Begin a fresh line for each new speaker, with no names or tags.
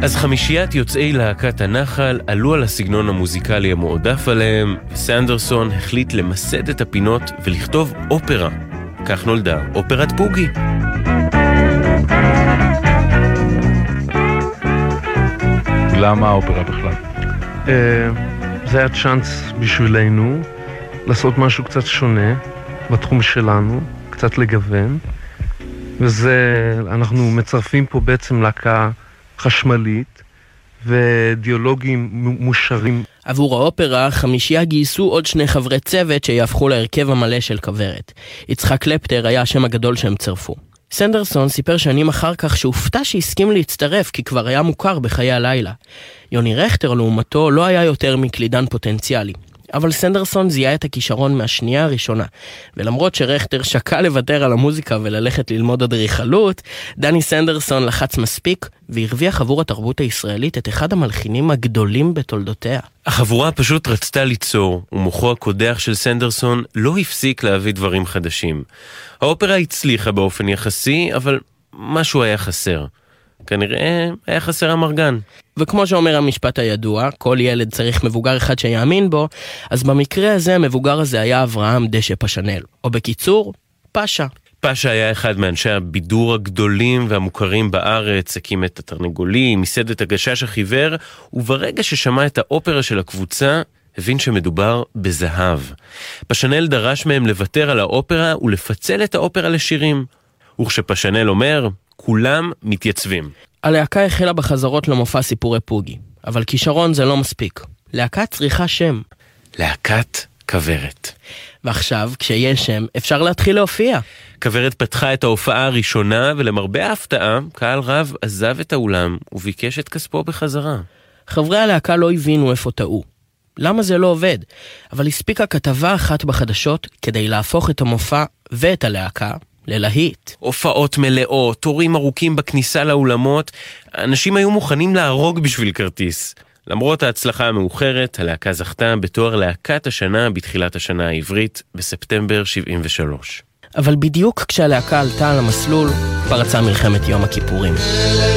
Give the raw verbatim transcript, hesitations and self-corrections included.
אז חמישיית יוצאי להקת הנחל עלו על הסגנון המוזיקלי המועדף עליהם, וסנדרסון החליט למסד את הפינות ולכתוב אופרה. כך נולדה אופרת פוגי.
למה האופרה בכלל?
זה היה צ'אנס בשבילנו לעשות משהו קצת שונה בתחום שלנו, קצת לגוון, וזה, אנחנו מצרפים פה בעצם להקה חשמלית ודיאלוגים מושרים.
עבור האופרה, חמישייה גייסו עוד שני חברי צוות שיהפכו להרכב המלא של כוורת. יצחק קלפטר היה השם הגדול שהם צרפו. סנדרסון סיפר שנים אחר כך שהופתע שהסכים להצטרף כי כבר היה מוכר בחיי הלילה. יוני רכטר לעומתו לא היה יותר מקלידן פוטנציאלי. אבל סנדרסון זיהה את הכישרון מהשנייה הראשונה, ולמרות שרכטר שקע לוותר על המוזיקה וללכת ללמוד אדריכלות, דני סנדרסון לחץ מספיק והרוויח עבור התרבות הישראלית את אחד המלחינים הגדולים בתולדותיה.
החבורה פשוט רצתה ליצור, ומוחו הקודח של סנדרסון לא הפסיק להביא דברים חדשים. האופרה הצליחה באופן יחסי, אבל משהו היה חסר. כנראה היה חסר המרגן.
וכמו שאומר המשפט הידוע, כל ילד צריך מבוגר אחד שיאמין בו, אז במקרה הזה המבוגר הזה היה אברהם דשא פשנל, או בקיצור, פאשה.
פאשה היה אחד מאנשי הבידור הגדולים והמוכרים בארץ, הקים את התרנגולים, מיסד את הגשש החיוור, וברגע ששמע את האופרה של הקבוצה, הבין שמדובר בזהב. פשנל דרש מהם לוותר על האופרה ולפצל את האופרה לשירים. וכשפשנל אומר, כולם מתייצבים.
הלהקה החלה בחזרות למופע סיפורי פוגי, אבל כישרון זה לא מספיק. להקה צריכה שם.
להקת כוורת.
ועכשיו, כשיש שם, אפשר להתחיל להופיע.
כוורת פתחה את ההופעה הראשונה, ולמרבה ההפתעה, קהל רב עזב את האולם וביקש את כספו בחזרה.
חברי הלהקה לא הבינו איפה טעו. למה זה לא עובד? אבל הספיקה כתבה אחת בחדשות כדי להפוך את המופע ואת הלהקה ללהיט.
הופעות מלאות, תורים ארוכים בכניסה לאולמות, אנשים היו מוכנים להרוג בשביל כרטיס. למרות ההצלחה המאוחרת, הלהקה זכתה בתואר להקת השנה בתחילת השנה העברית בספטמבר שבעים ושלוש.
אבל בדיוק כשהלהקה עלתה על המסלול, פרצה מלחמת יום הכיפורים.